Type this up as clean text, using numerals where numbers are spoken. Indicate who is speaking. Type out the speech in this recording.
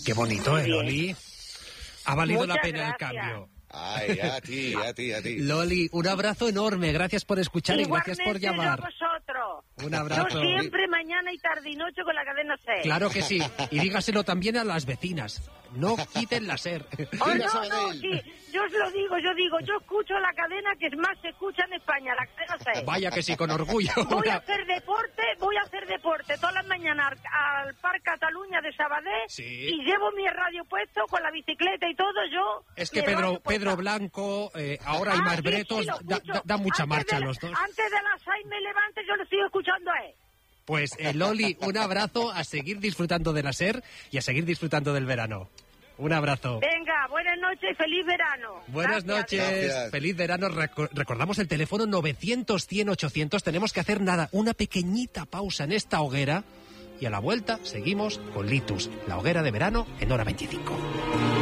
Speaker 1: Qué bonito, Loli. Ha valido
Speaker 2: Muchas
Speaker 1: la pena
Speaker 2: gracias.
Speaker 1: el cambio.
Speaker 3: Ay, a ti.
Speaker 1: Loli, un abrazo enorme. Gracias por escuchar y gracias por
Speaker 2: Igualmente
Speaker 1: llamar.
Speaker 2: yo a vosotros.
Speaker 1: Un abrazo.
Speaker 2: Yo siempre, mañana y tarde y noche con la cadena SER.
Speaker 1: Claro que sí. Y dígaselo también a las vecinas. No quiten la SER.
Speaker 2: Oh, no, sí, yo os lo digo, yo escucho la cadena que más se escucha en España, la cadena SER.
Speaker 1: Vaya que sí, con orgullo.
Speaker 2: Voy a hacer deporte todas las mañanas al Parc Cataluña de Sabadell
Speaker 1: Sí.
Speaker 2: y llevo mi radio puesto con la bicicleta y todo, yo...
Speaker 1: Es que
Speaker 2: mi radio
Speaker 1: Pedro
Speaker 2: puesta.
Speaker 1: Blanco, ahora hay más
Speaker 2: sí,
Speaker 1: bretos,
Speaker 2: lo escucho.
Speaker 1: da mucha
Speaker 2: Antes
Speaker 1: marcha
Speaker 2: de
Speaker 1: a los dos.
Speaker 2: Antes de las 6 me levanto, yo lo sigo escuchando a él.
Speaker 1: Pues Loli, un abrazo, a seguir disfrutando de la SER y a seguir disfrutando del verano. Un abrazo.
Speaker 2: Venga, buenas noches y feliz verano.
Speaker 1: Buenas
Speaker 2: Gracias.
Speaker 1: noches,
Speaker 3: Gracias.
Speaker 1: feliz verano. Recordamos el teléfono 900-100-800. Tenemos que hacer una pequeñita pausa en esta hoguera y a la vuelta seguimos con Litus, la hoguera de verano en hora 25.